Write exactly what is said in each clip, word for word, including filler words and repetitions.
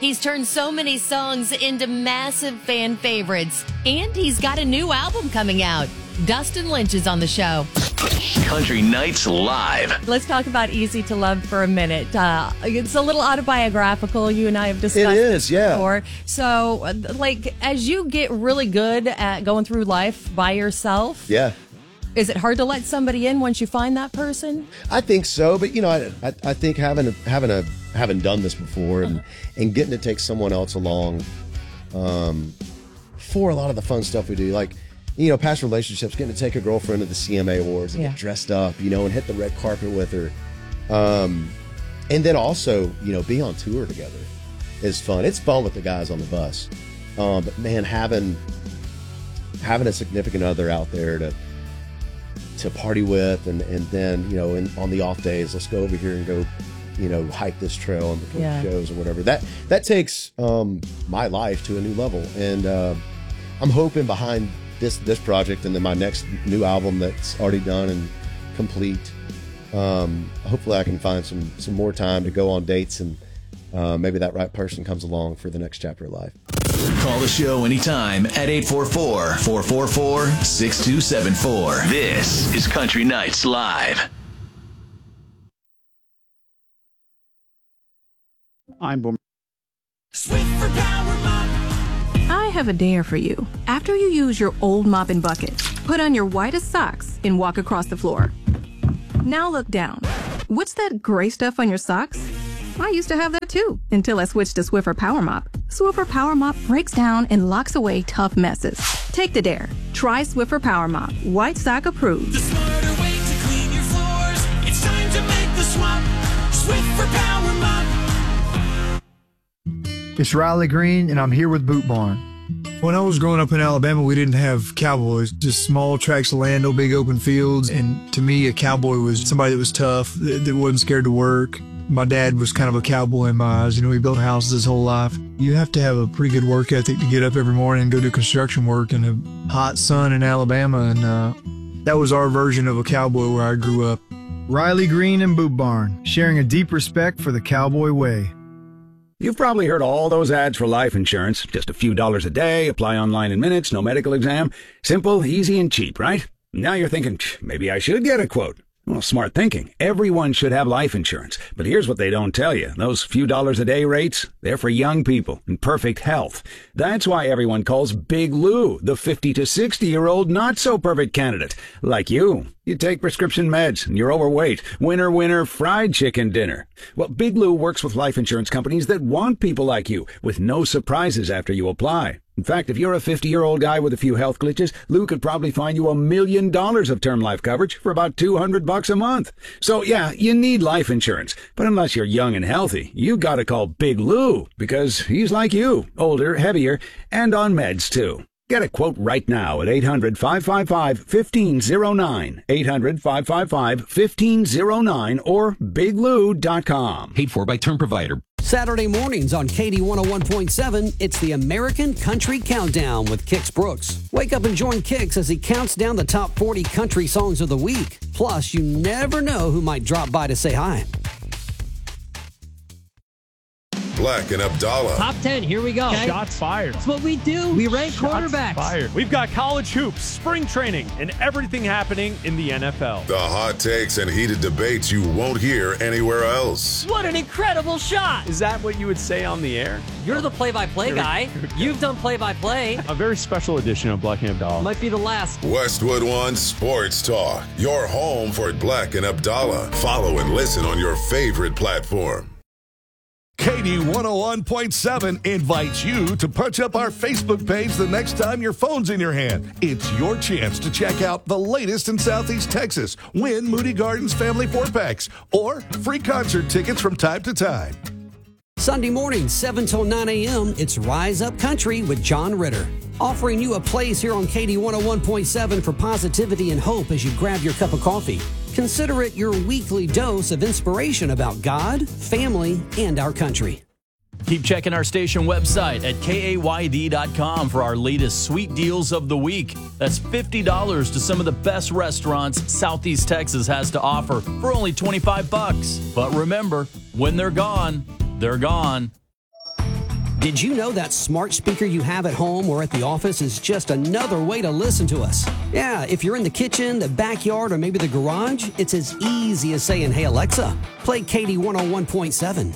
He's turned so many songs into massive fan favorites, and he's got a new album coming out. Dustin Lynch is on the show. Country Nights Live. Let's talk about Easy to Love for a minute. Uh, it's a little autobiographical. You and I have discussed it is, yeah. before. So, uh, like, as you get really good at going through life by yourself, yeah, is it hard to let somebody in once you find that person? I think so, but you know, I I, I think having a, having a having done this before and uh-huh. and getting to take someone else along, um, for a lot of the fun stuff we do, like. You know, past relationships, getting to take a girlfriend to the C M A Awards and yeah. get dressed up, you know, and hit the red carpet with her. Um, and then also, you know, be on tour together is fun. It's fun with the guys on the bus. Um, but, man, having having a significant other out there to to party with and, and then, you know, in, on the off days, let's go over here and go, you know, hike this trail and between yeah. shows or whatever. That, that takes um, my life to a new level. And uh, I'm hoping behind this this project and then my next new album that's already done and complete. Um, hopefully I can find some some more time to go on dates and uh, maybe that right person comes along for the next chapter of life. Call the show anytime at eight four four, four four four, six two seven four. This is Country Nights Live. I'm Boomer. Sweep for Power Mop. I have a dare for you. After you use your old mop and bucket, put on your whitest socks and walk across the floor. Now look down. What's that gray stuff on your socks? I used to have that too, until I switched to Swiffer Power Mop. Swiffer Power Mop breaks down and locks away tough messes. Take the dare. Try Swiffer Power Mop. White sock approved. The smarter way to clean your floors. It's time to make the swap. Swiffer Power Mop. It's Riley Green, and I'm here with Boot Barn. When I was growing up in Alabama, we didn't have cowboys, just small tracts of land, no big open fields. And to me, a cowboy was somebody that was tough, that, that wasn't scared to work. My dad was kind of a cowboy in my eyes. You know, he built houses his whole life. You have to have a pretty good work ethic to get up every morning and go do construction work in the hot sun in Alabama. And uh, that was our version of a cowboy where I grew up. Riley Green and Boot Barn, sharing a deep respect for the cowboy way. You've probably heard all those ads for life insurance. Just a few dollars a day, apply online in minutes, no medical exam. Simple, easy, and cheap, right? Now you're thinking, maybe I should get a quote. Well, smart thinking. Everyone should have life insurance. But here's what they don't tell you. Those few dollars a day rates, they're for young people in perfect health. That's why everyone calls Big Lou the fifty to sixty-year-old not-so-perfect candidate. Like you. You take prescription meds, and you're overweight. Winner, winner, fried chicken dinner. Well, Big Lou works with life insurance companies that want people like you, with no surprises after you apply. In fact, if you're a fifty-year-old guy with a few health glitches, Lou could probably find you a million dollars of term life coverage for about two hundred bucks a month. So yeah, you need life insurance. But unless you're young and healthy, you gotta call Big Lou, because he's like you, older, heavier, and on meds too. Get a quote right now at eight hundred, five five five, one five zero nine, eight hundred, five five five, one five zero nine, or big lou dot com. Paid for by Term Provider. Saturday mornings on K D one oh one point seven, it's the American Country Countdown with Kix Brooks. Wake up and join Kix as he counts down the top forty country songs of the week. Plus, you never know who might drop by to say hi. Black and Abdallah. Top ten, here we go. Okay. Shots fired. That's what we do. We rank Shots quarterbacks. Fired. We've got college hoops, spring training, and everything happening in the N F L. The hot takes and heated debates you won't hear anywhere else. What an incredible shot. Is that what you would say on the air? You're the play-by-play guy. You've done play-by-play. A very special edition of Black and Abdallah. Might be the last. Westwood One Sports Talk. Your home for Black and Abdallah. Follow and listen on your favorite platform. K D one oh one point seven invites you to punch up our Facebook page the next time your phone's in your hand. It's your chance to check out the latest in Southeast Texas, win Moody Gardens family four-packs, or free concert tickets from time to time. Sunday morning, seven till nine a.m., it's Rise Up Country with John Ritter. Offering you a place here on K D one oh one point seven for positivity and hope as you grab your cup of coffee. Consider it your weekly dose of inspiration about God, family, and our country. Keep checking our station website at K A Y D dot com for our latest sweet deals of the week. That's fifty dollars to some of the best restaurants Southeast Texas has to offer for only twenty-five bucks. But remember, when they're gone, they're gone. Did you know that smart speaker you have at home or at the office is just another way to listen to us? Yeah, if you're in the kitchen, the backyard, or maybe the garage, it's as easy as saying, "Hey Alexa, play Katie one oh one point seven."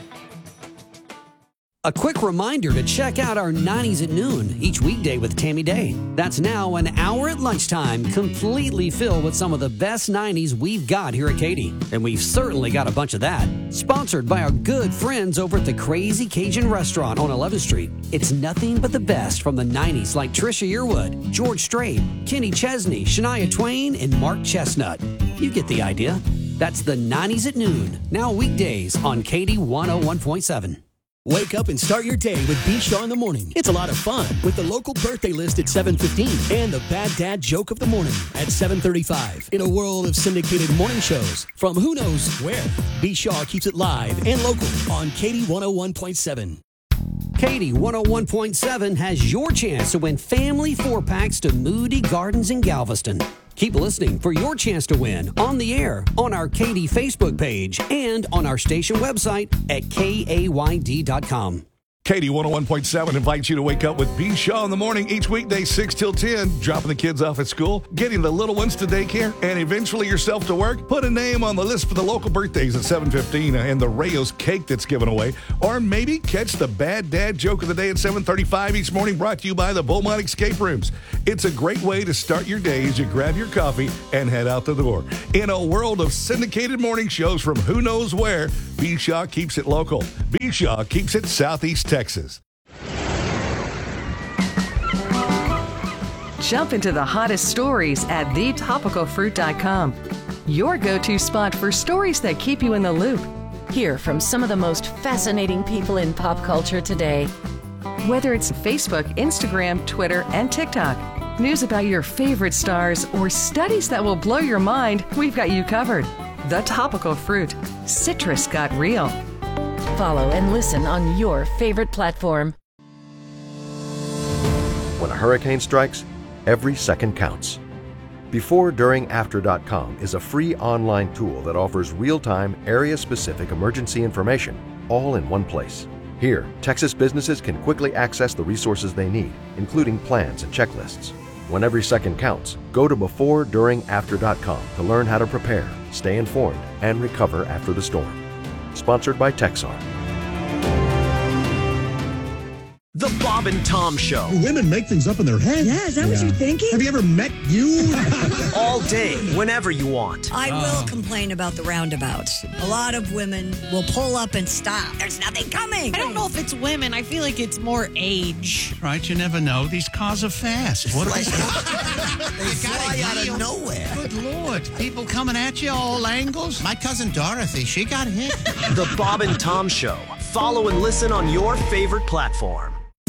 A quick reminder to check out our nineties at noon each weekday with Tammy Day. That's now an hour at lunchtime, completely filled with some of the best nineties we've got here at Katie. And we've certainly got a bunch of that. Sponsored by our good friends over at the Crazy Cajun Restaurant on eleventh street. It's nothing but the best from the nineties like Trisha Yearwood, George Strait, Kenny Chesney, Shania Twain, and Mark Chestnut. You get the idea. That's the nineties at noon, now weekdays on Katie one oh one point seven. Wake up and start your day with B. Shaw in the morning. It's a lot of fun with the local birthday list at seven fifteen and the Bad Dad Joke of the Morning at seven thirty-five. In a world of syndicated morning shows from who knows where, B. Shaw keeps it live and local on Katie one oh one point seven. Katie one oh one point seven has your chance to win family four-packs to Moody Gardens in Galveston. Keep listening for your chance to win on the air, on our Katie Facebook page, and on our station website at K A Y D dot com. Katie one oh one point seven invites you to wake up with B. Shaw in the morning each weekday, six till ten, dropping the kids off at school, getting the little ones to daycare, and eventually yourself to work. Put a name on the list for the local birthdays at seven fifteen and the Rayos cake that's given away. Or maybe catch the Bad Dad Joke of the Day at seven thirty-five each morning, brought to you by the Beaumont Escape Rooms. It's a great way to start your day as you grab your coffee and head out the door. In a world of syndicated morning shows from who knows where, B. Shaw keeps it local. B. Shaw keeps it Southeast Texas. Jump into the hottest stories at the topical fruit dot com. Your go-to spot for stories that keep you in the loop. Hear from some of the most fascinating people in pop culture today. Whether it's Facebook, Instagram, Twitter, and TikTok, news about your favorite stars, or studies that will blow your mind, we've got you covered. The Topical Fruit. Citrus got real. Follow and listen on your favorite platform. When a hurricane strikes, every second counts. Before During After dot com is a free online tool that offers real-time, area-specific emergency information, all in one place. Here, Texas businesses can quickly access the resources they need, including plans and checklists. When every second counts, go to Before During After dot com to learn how to prepare, stay informed, and recover after the storm. Sponsored by Texar. The Bob and Tom Show. Women make things up in their head. Yeah, is that what you're thinking? Have you ever met you? All day, whenever you want. I will complain about the roundabouts. A lot of women will pull up and stop. There's nothing coming. I don't know if it's women. I feel like it's more age. Right, you never know. These cars are fast. What Like- they fly out of nowhere. Good Lord. People coming at you all angles. My cousin Dorothy, she got hit. The Bob and Tom Show. Follow and listen on your favorite platform.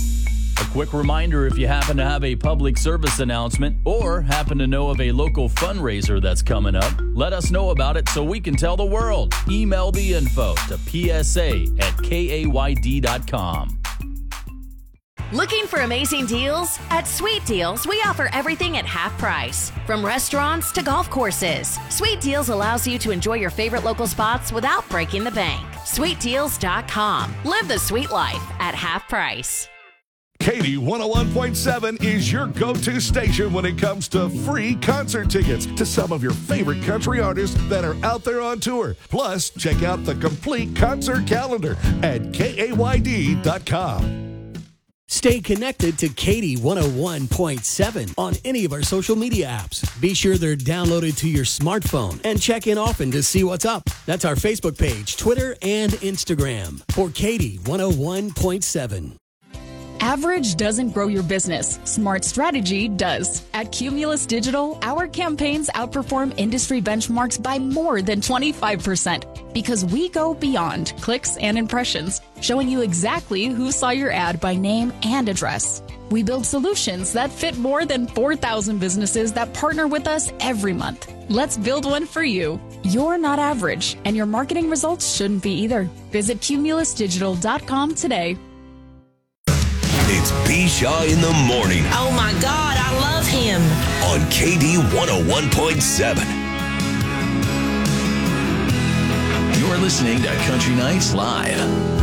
A quick reminder, if you happen to have a public service announcement or happen to know of a local fundraiser that's coming up, let us know about it so we can tell the world. Email the info to P S A at K A Y D dot com. Looking for amazing deals? At Sweet Deals, we offer everything at half price. From restaurants to golf courses, Sweet Deals allows you to enjoy your favorite local spots without breaking the bank. Sweet Deals dot com. Live the sweet life at half price. Katie one oh one point seven is your go-to station when it comes to free concert tickets to some of your favorite country artists that are out there on tour. Plus, check out the complete concert calendar at K A Y D dot com. Stay connected to Katie one oh one point seven on any of our social media apps. Be sure they're downloaded to your smartphone and check in often to see what's up. That's our Facebook page, Twitter, and Instagram for Katie one oh one point seven. Average doesn't grow your business. Smart strategy does. At Cumulus Digital, our campaigns outperform industry benchmarks by more than twenty-five percent because we go beyond clicks and impressions, showing you exactly who saw your ad by name and address. We build solutions that fit more than four thousand businesses that partner with us every month. Let's build one for you. You're not average, and your marketing results shouldn't be either. Visit Cumulus Digital dot com today. It's B. Shaw in the morning. Oh my God, I love him. On K D one oh one point seven. You're listening to Country Nights Live.